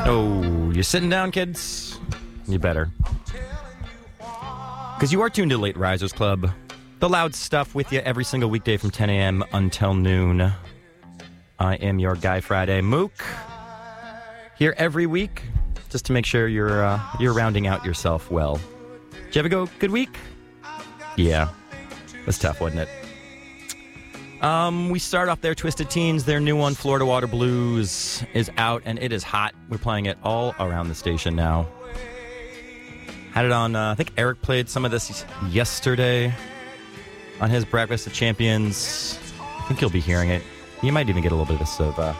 Oh, you sitting down, kids? You better. Because you are tuned to Late Risers Club. The loud stuff with you every single weekday from 10 a.m. until noon. I am your Guy Friday Mook. Here every week, just to make sure you're rounding out yourself well. Did you have a good week? Yeah. It was tough, wasn't it? We start off there, Twisted Teens. Their new one, Florida Water Blues, is out, and it is hot. We're playing it all around the station now. Had it on, I think Eric played some of this yesterday on his Breakfast of Champions. I think you'll be hearing it. You might even get a little bit of this of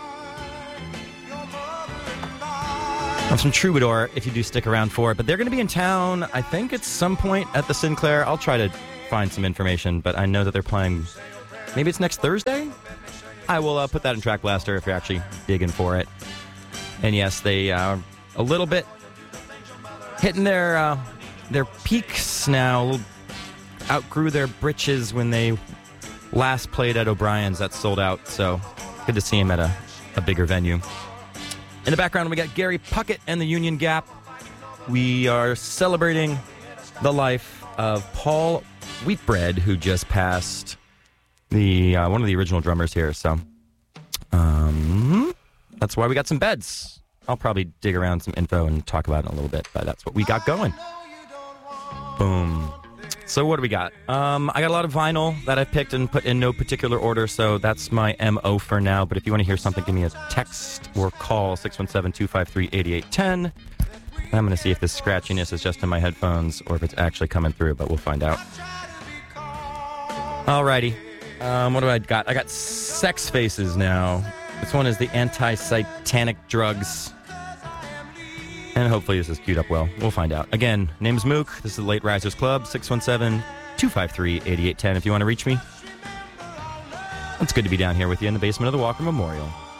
some Troubadour if you do stick around for it. But they're going to be in town, I think, at some point at the Sinclair. I'll try to find some information, but I know that they're playing... Maybe it's next Thursday? I will put that in Track Blaster if you're actually digging for it. And yes, they are a little bit hitting their peaks now. Outgrew their britches when they last played at O'Brien's. That sold out, so good to see him at a bigger venue. In the background, we got Gary Puckett and the Union Gap. We are celebrating the life of Paul Wheatbread, who just passed... one of the original drummers here, so that's why we got some beds. I'll probably dig around some info and talk about it in a little bit, but that's what we got going. Boom. So what do we got? I got a lot of vinyl that I've picked and put in no particular order, so that's my MO for now. But if you want to hear something, give me a text or call 617-253-8810. And I'm going to see if this scratchiness is just in my headphones or if it's actually coming through, but we'll find out. Alrighty. What do I got? I got Sex Faces now. This one is the Anti-Satanic Drugs. And hopefully this is queued up well. We'll find out. Again, name's Mook. This is the Late Risers Club, 617-253-8810 if you want to reach me. It's good to be down here with you in the basement of the Walker Memorial.